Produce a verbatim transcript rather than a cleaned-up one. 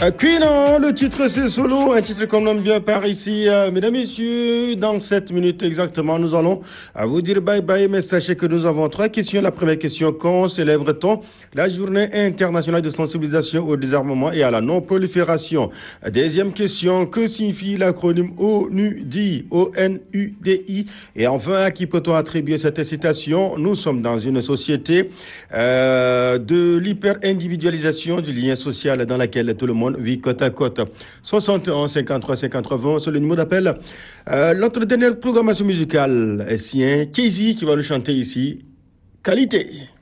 Euh, Queen, hein, le titre c'est Solo, un titre qu'on aime bien par ici. Euh, mesdames, messieurs, dans sept minutes exactement, nous allons euh, vous dire bye bye, mais sachez que nous avons trois questions. La première question, quand célèbre-t-on la journée internationale de sensibilisation au désarmement et à la non-prolifération? Deuxième question, que signifie l'acronyme ONUDI, O N U D I? Et enfin, à qui peut-on attribuer cette citation? Nous sommes dans une société euh, de l'hyper-individualisation du lien social dans laquelle tout le monde vit côte à côte. soixante et onze, cinquante-trois, cinquante-trois, c'est le numéro d'appel. Euh, notre dernière programmation musicale est sien, Kezi qui va nous chanter ici. Qualité.